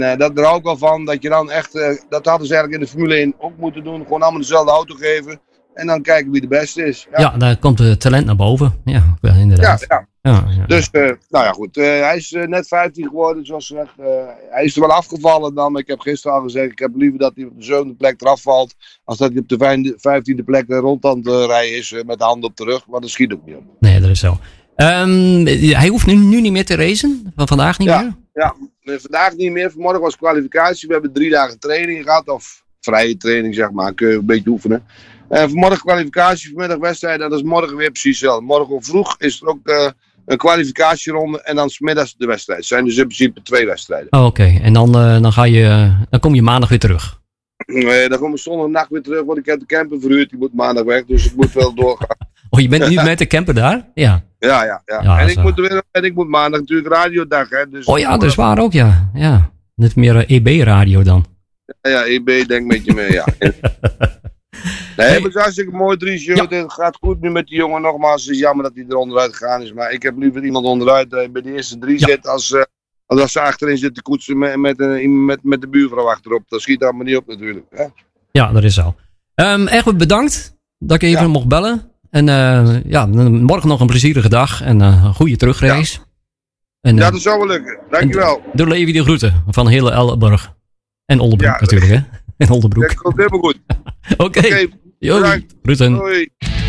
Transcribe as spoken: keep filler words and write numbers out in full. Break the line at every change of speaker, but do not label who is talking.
uh, dat er ook al van, dat je dan echt, uh, dat hadden ze eigenlijk in de Formule één ook moeten doen. Gewoon allemaal dezelfde auto geven. En dan kijken wie de beste is.
Ja, ja daar komt het talent naar boven. Ja, inderdaad.
Ja, ja. Ja, ja. Dus, uh, nou ja goed. Uh, hij is uh, net vijftien geworden, zoals ze zegt. Uh, hij is er wel afgevallen dan. Maar ik heb gisteren al gezegd, ik heb liever dat hij op de zevende plek eraf valt. Als dat hij op de vijftiende plek rond aan het uh, rijden is uh, met de hand op de rug. Maar dat schiet ook niet op.
Nee, dat is zo. Um, hij hoeft nu, nu niet meer te racen? Van vandaag niet
ja,
meer?
Ja, vandaag niet meer. Vanmorgen was kwalificatie. We hebben drie dagen training gehad. Of vrije training, zeg maar. Kun je een beetje oefenen. Uh, vanmorgen kwalificatie, vanmiddag wedstrijd. En dat is morgen weer precies hetzelfde. Morgen vroeg is er ook uh, een kwalificatieronde. En dan 's middags de wedstrijd. Het zijn dus in principe twee wedstrijden.
Oh, oké. Okay. En dan, uh, dan, ga je, dan kom je maandag weer terug?
Nee, dan kom ik zondagnacht weer terug. Want ik heb de camper verhuurd. Die moet maandag weg. Dus ik moet wel doorgaan.
Oh, je bent nu met de camper daar? Ja.
Ja, ja, ja. ja en, ik moet weer, en ik moet maandag natuurlijk radiodag. Hè, dus
oh ja, dat is waar ook, ja. ja. Net meer uh, E B-radio dan.
Ja, ja, E B denk een beetje mee, ja. Nee, het is hartstikke mooi, Driesje. Ja. Het gaat goed nu met die jongen. Nogmaals, het is jammer dat hij er onderuit gegaan is. Maar ik heb liever iemand onderuit uh, bij de eerste drie ja. zit. Als, uh, als ze achterin zit te koetsen met, met, uh, met, met de buurvrouw achterop. Dat schiet allemaal niet op natuurlijk. Hè?
Ja, dat is zo. Um, Echt bedankt dat ik even ja. mocht bellen. En uh, ja, morgen nog een plezierige dag. En uh, een goede terugreis.
Ja,
en, uh,
ja dat zou wel lukken. Dankjewel.
Doe Levi de groeten van hele Ellenborg. En Oldebroek ja, natuurlijk, hè? En Oldebroek.
Dat komt helemaal goed.
Oké. Okay.
Okay, bedankt.
Groeten.
Hoi.